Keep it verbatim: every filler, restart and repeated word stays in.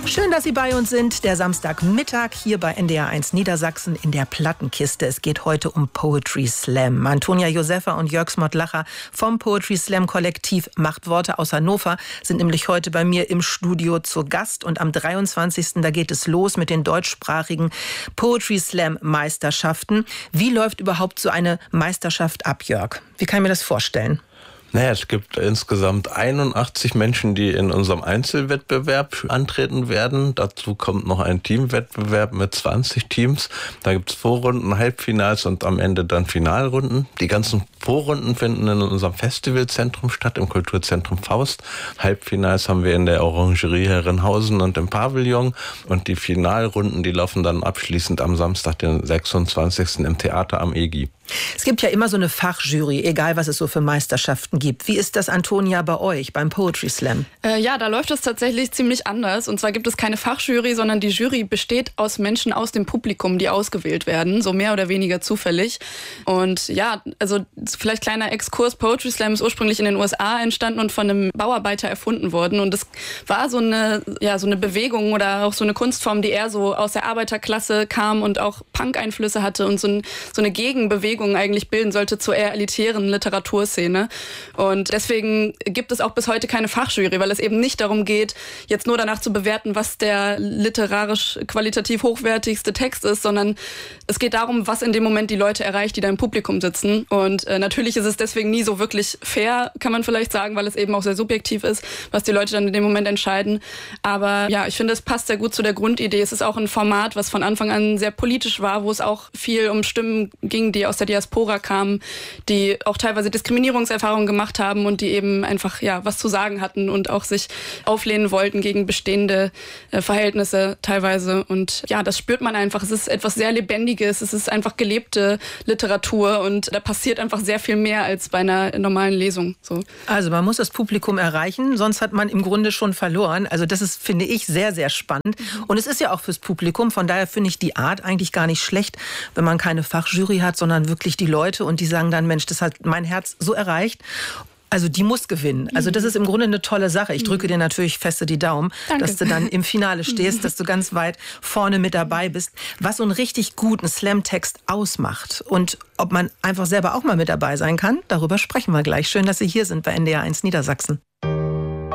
Schön, dass Sie bei uns sind. Der Samstagmittag hier bei N D R eins Niedersachsen in der Plattenkiste. Es geht heute um Poetry Slam. Antonia Josefa und Jörg Smotlacher vom Poetry Slam Kollektiv Macht Worte aus Hannover sind nämlich heute bei mir im Studio zu Gast. Und am dreiundzwanzigsten da geht es los mit den deutschsprachigen Poetry Slam Meisterschaften. Wie läuft überhaupt so eine Meisterschaft ab, Jörg? Wie kann ich mir das vorstellen? Naja, es gibt insgesamt einundachtzig Menschen, die in unserem Einzelwettbewerb antreten werden. Dazu kommt noch ein Teamwettbewerb mit zwanzig Teams. Da gibt es Vorrunden, Halbfinals und am Ende dann Finalrunden. Die ganzen Vorrunden finden in unserem Festivalzentrum statt, im Kulturzentrum Faust. Halbfinals haben wir in der Orangerie Herrenhausen und im Pavillon. Und die Finalrunden, die laufen dann abschließend am Samstag, den sechsundzwanzigsten im Theater am E G I. Es gibt ja immer so eine Fachjury, egal was es so für Meisterschaften gibt. Wie ist das, Antonia, bei euch beim Poetry Slam? Äh, ja, da läuft es tatsächlich ziemlich anders. Und zwar gibt es keine Fachjury, sondern die Jury besteht aus Menschen aus dem Publikum, die ausgewählt werden, so mehr oder weniger zufällig. Und ja, also vielleicht kleiner Exkurs, Poetry Slam ist ursprünglich in den U S A entstanden und von einem Bauarbeiter erfunden worden. Und es war so eine, ja, so eine Bewegung oder auch so eine Kunstform, die eher so aus der Arbeiterklasse kam und auch Punk-Einflüsse hatte und so, ein, so eine Gegenbewegung eigentlich bilden sollte zur eher elitären Literaturszene. Und deswegen gibt es auch bis heute keine Fachjury, weil es eben nicht darum geht, jetzt nur danach zu bewerten, was der literarisch qualitativ hochwertigste Text ist, sondern es geht darum, was in dem Moment die Leute erreicht, die da im Publikum sitzen. Und äh, natürlich ist es deswegen nie so wirklich fair, kann man vielleicht sagen, weil es eben auch sehr subjektiv ist, was die Leute dann in dem Moment entscheiden. Aber ja, ich finde, es passt sehr gut zu der Grundidee. Es ist auch ein Format, was von Anfang an sehr politisch war, wo es auch viel um Stimmen ging, die aus der Diaspora kamen, die auch teilweise Diskriminierungserfahrungen gemacht haben und die eben einfach ja was zu sagen hatten und auch sich auflehnen wollten gegen bestehende äh, Verhältnisse teilweise. Und ja, das spürt man einfach. Es ist etwas sehr Lebendiges, es ist einfach gelebte Literatur und da passiert einfach sehr viel mehr als bei einer normalen Lesung. So. Also man muss das Publikum erreichen, sonst hat man im Grunde schon verloren. Also das ist, finde ich, sehr, sehr spannend. Und es ist ja auch fürs Publikum, von daher finde ich die Art eigentlich gar nicht schlecht, wenn man keine Fachjury hat, sondern wirklich wirklich die Leute und die sagen dann, Mensch, das hat mein Herz so erreicht. Also die muss gewinnen. Also das ist im Grunde eine tolle Sache. Ich drücke dir natürlich feste die Daumen, Danke. Dass du dann im Finale stehst, dass du ganz weit vorne mit dabei bist. Was so einen richtig guten Slam-Text ausmacht und ob man einfach selber auch mal mit dabei sein kann, darüber sprechen wir gleich. Schön, dass Sie hier sind bei N D R eins Niedersachsen.